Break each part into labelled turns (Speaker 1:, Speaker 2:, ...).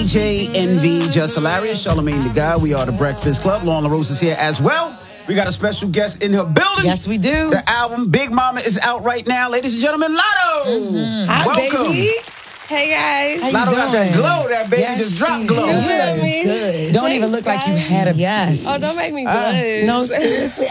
Speaker 1: DJ NV, Just Hilarious, Charlamagne the Guy. We are the Breakfast Club. Lauren LaRose is here as well. We got a special guest in her building.
Speaker 2: Yes, we do.
Speaker 1: The album Big Mama is out right now. Ladies and gentlemen, Lotto.
Speaker 2: Hi,
Speaker 1: welcome.
Speaker 2: baby.
Speaker 3: Hey, guys.
Speaker 1: Lotto got that glow. That baby just dropped glow.
Speaker 3: You feel me?
Speaker 2: Good. Don't even look like you had a
Speaker 3: Yes. Oh, don't make me blush.
Speaker 2: No, seriously.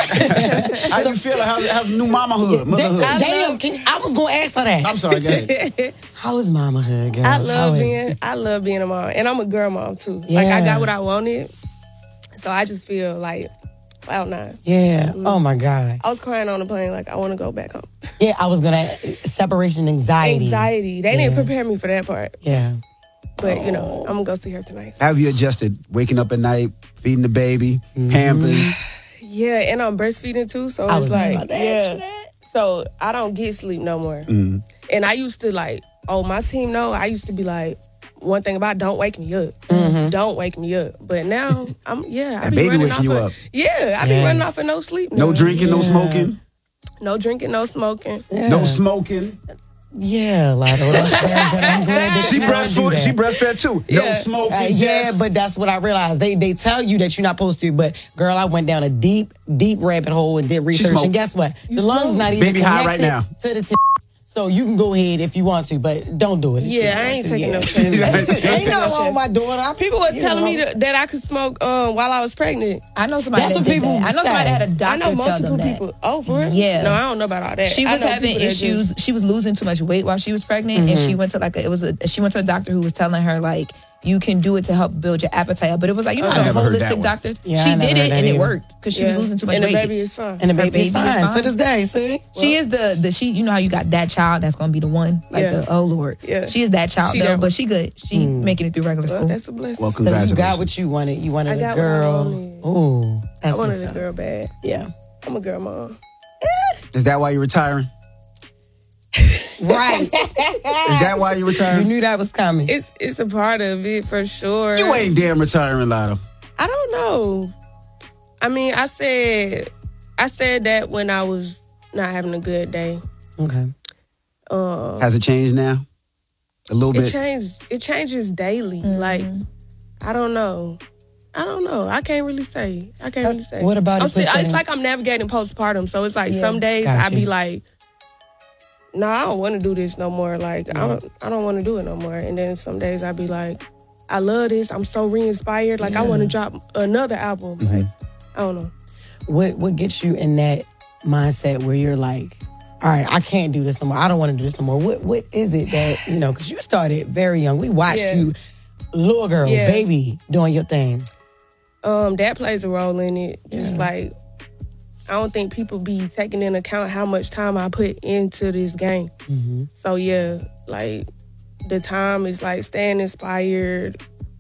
Speaker 1: How you feeling? How's new mamahood, motherhood?
Speaker 2: Damn, I was going to ask her that.
Speaker 1: I'm sorry, go ahead.
Speaker 2: How is mamahood, girl?
Speaker 3: I love being a mom. And I'm a girl mom, too.
Speaker 2: Yeah.
Speaker 3: Like, I got what I wanted. So I just feel like cloud nine.
Speaker 2: Yeah. Oh, my God.
Speaker 3: I was crying on the plane like, I want to go back home.
Speaker 2: Yeah, I was going to separation anxiety.
Speaker 3: They didn't prepare me for that part.
Speaker 2: Yeah.
Speaker 3: But, you know, I'm going to go see her tonight.
Speaker 1: Have you adjusted? Waking up at night, feeding the baby, Pampers.
Speaker 3: Yeah, and I'm breastfeeding, too. So
Speaker 2: I
Speaker 3: it's
Speaker 2: was
Speaker 3: like,
Speaker 2: about to ask you that.
Speaker 3: So I don't get sleep no more. And I used to my team know, I used to be like, one thing about don't wake me up. Don't wake me up. But now, I
Speaker 1: That
Speaker 3: be
Speaker 1: baby
Speaker 3: running
Speaker 1: waking
Speaker 3: off
Speaker 1: you
Speaker 3: of,
Speaker 1: up.
Speaker 3: Yeah, I be running off of no sleep now.
Speaker 1: No drinking, no smoking.
Speaker 3: No drinking, no smoking.
Speaker 2: Yeah.
Speaker 1: No smoking.
Speaker 2: Yeah, Lotto. That's fair, but I'm glad that
Speaker 1: She
Speaker 2: you don't do that.
Speaker 1: breastfed. She breastfed too. No
Speaker 3: Yeah.
Speaker 1: smoking.
Speaker 2: Yeah,
Speaker 1: yes.
Speaker 2: but that's what I realized. They tell you that you're not supposed to, but girl, I went down a deep rabbit hole and did research.
Speaker 1: smoked.
Speaker 2: And guess what? The lungs not even
Speaker 1: Baby high right now.
Speaker 2: to the so you can go ahead if you want to, but don't do it. if you
Speaker 3: Yeah, I
Speaker 2: want
Speaker 3: ain't
Speaker 2: to,
Speaker 3: taking
Speaker 2: yeah.
Speaker 3: no chances.
Speaker 2: Ain't nothing wrong with my daughter.
Speaker 3: People were telling me that I could smoke while I was pregnant.
Speaker 4: I know somebody
Speaker 2: That's
Speaker 4: that
Speaker 2: what
Speaker 4: did
Speaker 2: people
Speaker 4: that. I know somebody that had a
Speaker 3: I
Speaker 4: doctor
Speaker 3: know
Speaker 4: tell them
Speaker 3: multiple
Speaker 4: that.
Speaker 3: people. Oh, for real?
Speaker 4: Yeah.
Speaker 3: No, I don't know about all that.
Speaker 4: She
Speaker 3: I
Speaker 4: was
Speaker 3: know
Speaker 4: having
Speaker 3: people that
Speaker 4: issues. She was losing too much weight while she was pregnant, and she went to she went to a doctor who was telling her like, you can do it to help build your appetite up. But it was like, you know,
Speaker 1: I
Speaker 4: the
Speaker 1: never heard that
Speaker 4: holistic
Speaker 1: one.
Speaker 4: doctors.
Speaker 2: Yeah, I
Speaker 4: she
Speaker 2: never
Speaker 4: did
Speaker 2: heard
Speaker 4: it
Speaker 2: that
Speaker 4: and it
Speaker 2: either.
Speaker 4: worked because she was losing too much
Speaker 3: and
Speaker 4: weight.
Speaker 3: the baby is fine.
Speaker 2: And the baby
Speaker 4: baby
Speaker 2: is
Speaker 4: is
Speaker 2: fine
Speaker 4: fine.
Speaker 2: to this day. See,
Speaker 4: She is the you know how you got that child that's gonna be the one like
Speaker 3: Yeah.
Speaker 4: the oh Lord.
Speaker 3: Yeah.
Speaker 4: She is that child
Speaker 3: She
Speaker 4: though,
Speaker 3: that
Speaker 4: but she good. She making it through regular
Speaker 3: Well,
Speaker 4: school.
Speaker 3: that's a blessing.
Speaker 1: Well,
Speaker 2: so you
Speaker 1: congratulations.
Speaker 2: got what you wanted. You wanted
Speaker 3: I
Speaker 2: a
Speaker 3: got what I
Speaker 2: girl.
Speaker 3: wanted.
Speaker 2: Ooh,
Speaker 3: I
Speaker 2: that's
Speaker 3: wanted
Speaker 2: what's
Speaker 3: a
Speaker 2: up.
Speaker 3: girl bad.
Speaker 2: Yeah.
Speaker 3: I'm a girl mom.
Speaker 1: Is that why you're retiring?
Speaker 2: Right.
Speaker 1: Is that why you're
Speaker 2: You
Speaker 1: retiring?
Speaker 2: knew that was coming.
Speaker 3: It's a part of it for sure.
Speaker 1: You ain't damn retiring, Lotto.
Speaker 3: I don't know. I mean, I said that when I was not having a good day.
Speaker 2: Okay.
Speaker 1: Has it changed now? A little bit.
Speaker 3: It changes daily. Like, I don't know. I can't really say.
Speaker 2: What about
Speaker 3: I'm
Speaker 2: it?
Speaker 3: it's like I'm navigating postpartum. So it's like some days
Speaker 2: Gotcha.
Speaker 3: I be like, no, I don't want to do this no more. Like, I don't want to do it no more. And then some days I be like, I love this. I'm so re-inspired. Like, I want to drop another album. Like, I don't know.
Speaker 2: What gets you in that mindset where you're like, all right, I can't do this no more. I don't want to do this no more. What is it that, you know, because you started very young. We watched you, little girl, baby, doing your thing.
Speaker 3: That plays a role in it. Just like, I don't think people be taking into account how much time I put into this game. So yeah, like the time is like staying inspired.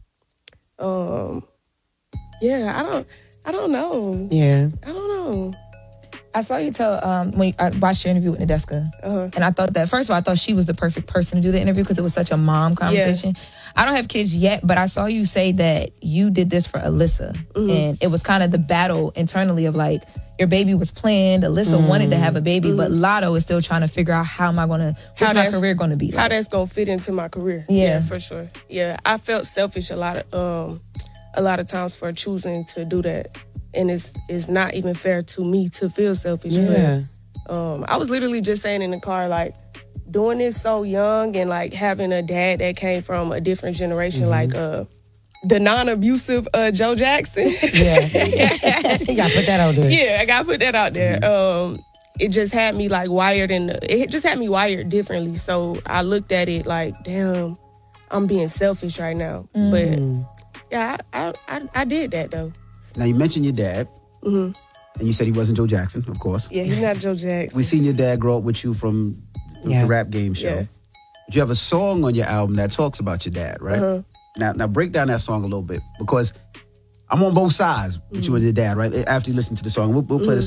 Speaker 3: Yeah, I don't know.
Speaker 2: Yeah.
Speaker 3: I don't know.
Speaker 4: I saw you tell when I watched your interview with Nadeska, and I thought that first of all, I thought she was the perfect person to do the interview because it was such a mom conversation. I don't have kids yet, but I saw you say that you did this for Alyssa, and it was kind of the battle internally of like your baby was planned. Alyssa wanted to have a baby, but Lotto is still trying to figure out what's my career going to be like.
Speaker 3: How that's gonna fit into my career.
Speaker 4: Yeah.
Speaker 3: For sure. Yeah, I felt selfish a lot of times for choosing to do that. And it's not even fair to me to feel selfish.
Speaker 2: Yeah.
Speaker 3: But, I was literally just saying in the car, like, doing this so young and, like, having a dad that came from a different generation, like the non-abusive Joe Jackson.
Speaker 2: Yeah. You got to put that out there.
Speaker 3: Yeah, I got to put that out there. It just had me, like, it just had me wired differently. So I looked at it like, damn, I'm being selfish right now. But, yeah, I did that, though.
Speaker 1: Now, you mentioned your dad, and you said he wasn't Joe Jackson, of course.
Speaker 3: Yeah, he's not Joe Jackson.
Speaker 1: We seen your dad grow up with you from the rap game show.
Speaker 3: Yeah.
Speaker 1: But you have a song on your album that talks about your dad, right? Now break down that song a little bit, because I'm on both sides with you and your dad, right? After you listen to the song, we'll play the